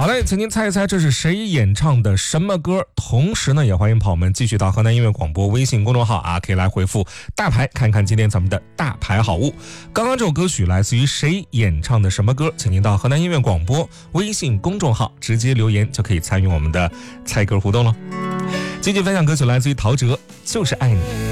好嘞，请您猜一猜这是谁演唱的什么歌？同时呢，也欢迎朋友们继续到河南音乐广播微信公众号啊，可以来回复大牌，看看今天咱们的大牌好物。刚刚这首歌曲来自于谁演唱的什么歌？请您到河南音乐广播微信公众号直接留言，就可以参与我们的猜歌互动了。继续分享歌曲来自于陶喆，就是爱你。